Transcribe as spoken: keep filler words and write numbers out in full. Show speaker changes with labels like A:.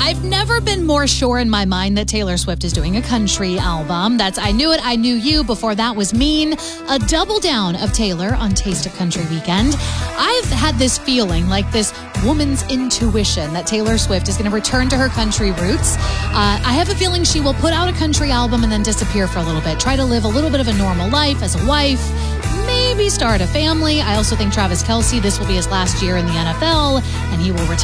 A: I've never been more sure in my mind that Taylor Swift is doing a country album. That's I Knew It, I Knew You. Before that was Mean. A double down of Taylor on Taste of Country Weekend. I've had this feeling, like this woman's intuition, that Taylor Swift is going to return to her country roots. Uh, I have a feeling she will put out a country album and then disappear for a little bit. Try to live a little bit of a normal life as a wife. Maybe start a family. I also think Travis Kelce, this will be his last year in the N F L, and he will retire.